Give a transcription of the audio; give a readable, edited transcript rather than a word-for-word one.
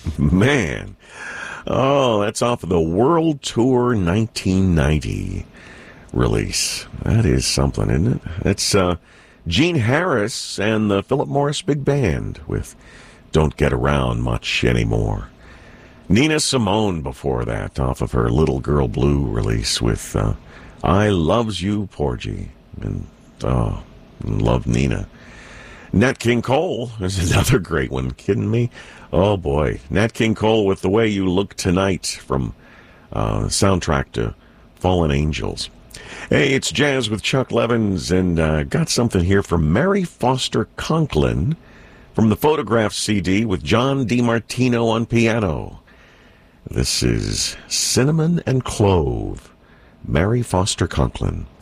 Man. Oh, that's off of the World Tour 1990 release. That is something, isn't it? That's Gene Harris and the Philip Morris Big Band with Don't Get Around Much Anymore. Nina Simone before that, off of her Little Girl Blue release with I Loves You, Porgy. And, love Nina. Nat King Cole is another great one. Kidding me? Oh, boy. Nat King Cole with The Way You Look Tonight from soundtrack to Fallen Angels. Hey, it's Jazz with Chuck Levins, and got something here from Mary Foster Conklin from the Photograph CD with John DiMartino on piano. This is Cinnamon and Clove, Mary Foster Conklin.